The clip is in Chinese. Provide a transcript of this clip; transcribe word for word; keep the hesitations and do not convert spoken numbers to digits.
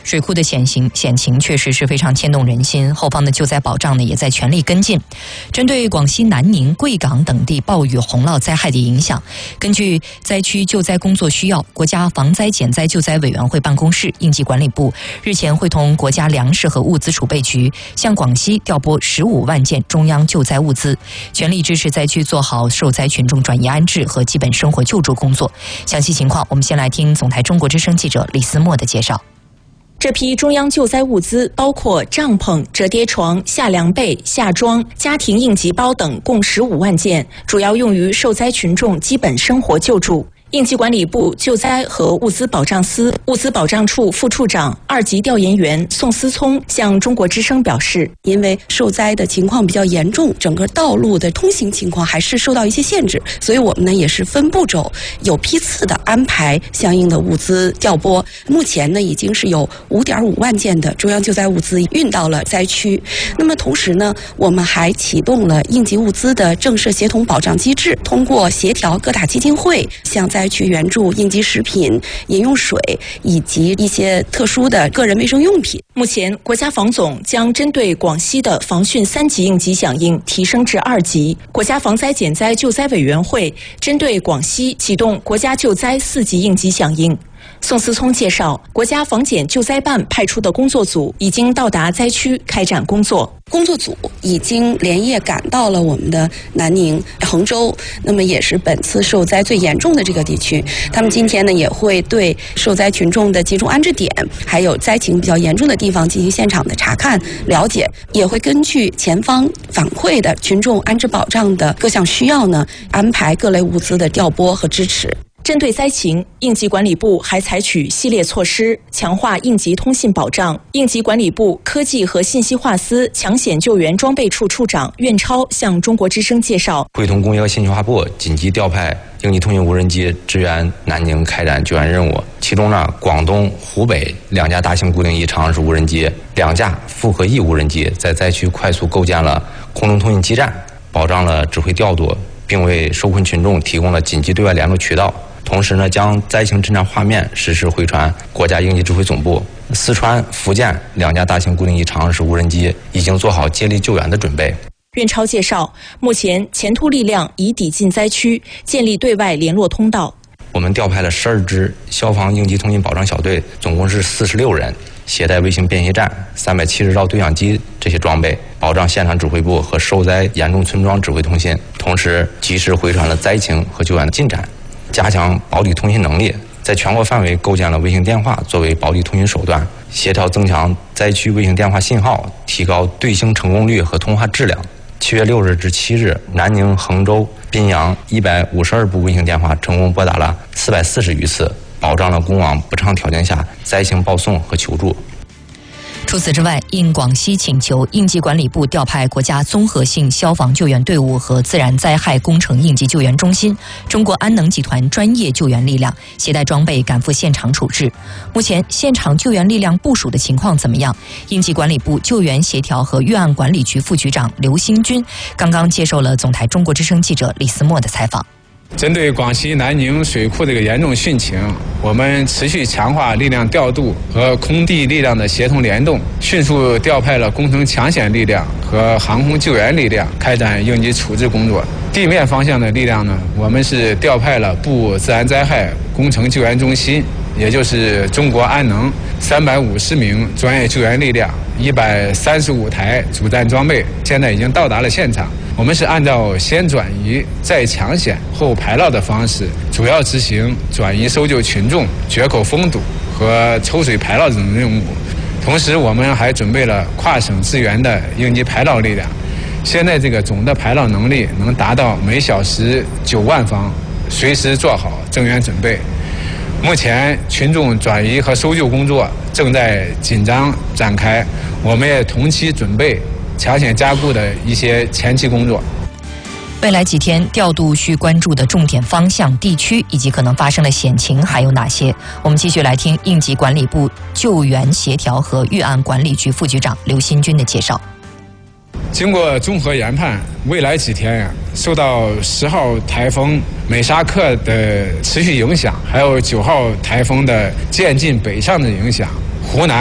水库的险情险情确实是非常牵动人心，后方的救灾保障呢也在全力跟进。针对广西南宁、贵港等地暴雨洪涝灾害的影响，根据灾区救灾工作需要，国家防灾减灾救灾委员会办公室、应急管理部日前会同国家粮食和物资储备局向广西调拨十五万件中央救灾物资，全力支持灾区做好受灾群众转移安置和基本生活救助工作。详细情况，我们先来听总台中国之声记者李思墨的介绍。 这批中央救灾物资包括帐篷、折叠床、夏凉被、夏装、家庭应急包等，共十五万件，主要用于受灾群众基本生活救助。应急管理部救灾和物资保障司物资保障处副处长、二级调研员宋思聪向中国之声表示， 因为受灾的情况比较严重，整个道路的通行情况还是受到一些限制，所以我们呢也是分步骤、有批次的安排相应的物资调拨。目前呢已经是有五点五万件的中央救灾物资运到了灾区。那么同时呢，我们还启动了应急物资的政社协同保障机制，通过协调各大基金会向灾区援助应急食品、饮用水以及一些特殊的个人卫生用品。 目前，国家防总将针对广西的防汛三级应急响应提升至二级。国家防灾减灾救灾委员会针对广西启动国家救灾四级应急响应。宋思聪介绍，国家防减救灾办派出的工作组已经到达灾区开展工作。 工作组已经连夜赶到了我们的南宁、衡州，那么也是本次受灾最严重的这个地区。他们今天呢也会对受灾群众的集中安置点，还有灾情比较严重的地方进行现场的查看了解，也会根据前方反馈的群众安置保障的各项需要呢，安排各类物资的调拨和支持。 针对灾情，应急管理部还采取系列措施，强化应急通信保障。应急管理部科技和信息化司抢险救援装备处处长苑超向中国之声介绍， 会同工业和信息化部紧急调派应急通信无人机支援南宁开展救援任务。其中呢，广东、湖北两架大型固定翼长式无人机，两架复合翼无人机在灾区快速构建了空中通信基站，保障了指挥调度，并为受困群众提供了紧急对外联络渠道。同时呢，将灾情侦察画面实时回传国家应急指挥总部。四川、福建两架大型固定翼长式无人机已经做好接力救援的准备。 苑超介绍，目前前突力量已抵近灾区，建立对外联络通道。 我们调派了十二支消防应急通信保障小队，总共是四十六人，携带卫星便携站、三百七十兆对讲机这些装备，保障现场指挥部和受灾严重村庄指挥通信，同时及时回传了灾情和救援的进展。加强保底通信能力，在全国范围构建了卫星电话作为保底通讯手段，协调增强灾区卫星电话信号，提高对星成功率和通话质量。七月六日至七日，南宁、衡州、宾阳一百五十二部卫星电话成功拨打了四百四十余次，保障了公网不畅条件下灾情报送和求助。 除此之外，应广西请求，应急管理部调派国家综合性消防救援队伍和自然灾害工程应急救援中心、中国安能集团专业救援力量，携带装备赶赴现场处置。目前现场救援力量部署的情况怎么样？应急管理部救援协调和预案管理局副局长刘新军刚刚接受了总台中国之声记者李思墨的采访。 针对广西南宁水库这个严重汛情，我们持续强化力量调度和空地力量的协同联动，迅速调派了工程抢险力量和航空救援力量，开展应急处置工作。地面方向的力量呢，我们是调派了部自然灾害工程救援中心，也就是中国安能三百五十名专业救援力量，一百三十五台主战装备，现在已经到达了现场。我们是按照先转移、再抢险、后排涝的方式，主要执行转移搜救群众、决口封堵和抽水排涝等任务。同时，我们还准备了跨省支援的应急排涝力量。现在这个总的排涝能力能达到每小时九万方，随时做好增援准备。目前群众转移和搜救工作正在紧张展开，我们也同期准备抢险加固的一些前期工作。 未来几天调度需关注的重点方向、地区以及可能发生的险情还有哪些？我们继续来听应急管理部救援协调和预案管理局副局长刘新军的介绍。 经过综合研判，未来几天呀，受到十号台风美沙克的持续影响，还有九号台风的渐进北上的影响，湖南